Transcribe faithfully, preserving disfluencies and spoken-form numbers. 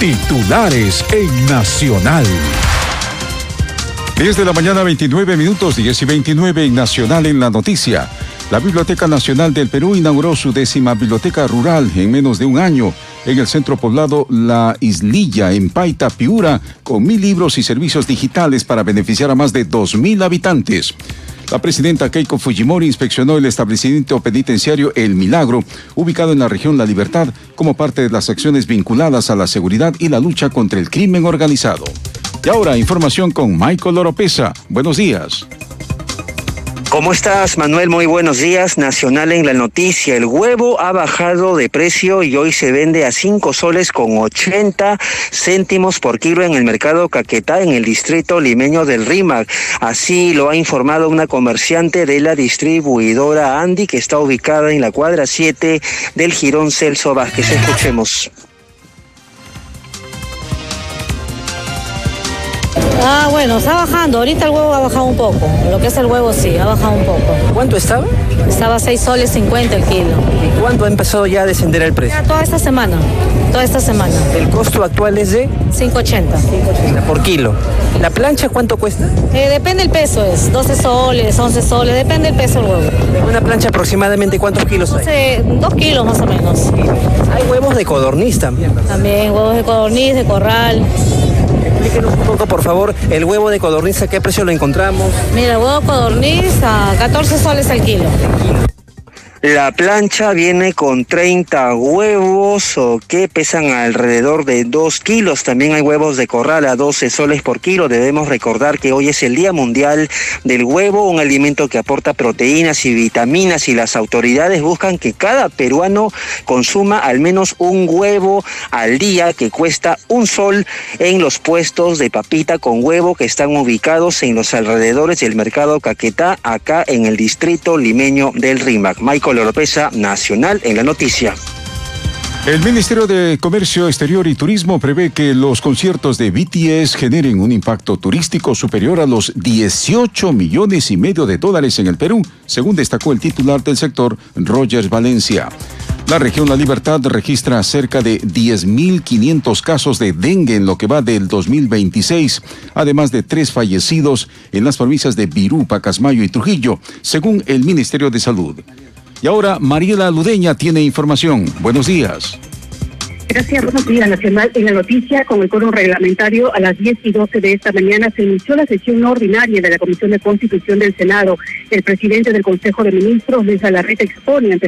Titulares en Nacional. diez de la mañana, veintinueve minutos, diez y veintinueve en Nacional en la noticia. La Biblioteca Nacional del Perú inauguró su décima biblioteca rural en menos de un año en el centro poblado La Islilla, en Paita, Piura, con mil libros y servicios digitales para beneficiar a más de dos mil habitantes. La presidenta Keiko Fujimori inspeccionó el establecimiento penitenciario El Milagro, ubicado en la región La Libertad, como parte de las acciones vinculadas a la seguridad y la lucha contra el crimen organizado. Y ahora, información con Michael Oropesa. Buenos días. ¿Cómo estás, Manuel? Muy buenos días. Nacional en la noticia. El huevo ha bajado de precio y hoy se vende a cinco soles con ochenta céntimos por kilo en el mercado Caquetá, en el distrito limeño del Rímac. Así lo ha informado una comerciante de la distribuidora Andi, que está ubicada en la cuadra siete del Jirón Celso Vázquez. Escuchemos. Ah, bueno, está bajando. Ahorita el huevo ha bajado un poco. Lo que es el huevo sí, ha bajado un poco. ¿Cuánto estaba? Estaba seis soles cincuenta el kilo. ¿Y cuánto ha empezado ya a descender el precio? Ya toda esta semana, toda esta semana. ¿El costo actual es de? cinco ochenta. cinco ochenta por kilo. ¿La plancha cuánto cuesta? Eh, depende el peso, es doce soles, once soles, depende el peso del huevo. ¿Una plancha aproximadamente cuántos kilos hay? Eh, dos kilos más o menos. Hay huevos de codorniz también. También huevos de codorniz, de corral. Explíquenos un poco, por favor, el huevo de codorniz, ¿a qué precio lo encontramos? Mira, el huevo de codorniz a catorce soles el kilo. La plancha viene con treinta huevos o que pesan alrededor de dos kilos. También hay huevos de corral a doce soles por kilo. Debemos recordar que hoy es el Día Mundial del Huevo, un alimento que aporta proteínas y vitaminas, y las autoridades buscan que cada peruano consuma al menos un huevo al día, que cuesta un sol en los puestos de papita con huevo que están ubicados en los alrededores del mercado Caquetá, acá en el distrito limeño del Rímac. Michael Oropesa, Nacional en la noticia. El Ministerio de Comercio Exterior y Turismo prevé que los conciertos de B T S generen un impacto turístico superior a los dieciocho millones y medio de dólares en el Perú, según destacó el titular del sector, Rogers Valencia. La región La Libertad registra cerca de diez mil quinientos casos de dengue en lo que va del dos mil veintiséis, además de tres fallecidos en las provincias de Virú, Pacasmayo y Trujillo, según el Ministerio de Salud. Y ahora, Mariela Ludeña tiene información. Buenos días. Gracias, buenos días. Nacional en la noticia. Con el quórum reglamentario, a las diez y doce de esta mañana se inició la sesión no ordinaria de la Comisión de Constitución del Senado. El presidente del Consejo de Ministros, Luis Alarreta, expone ante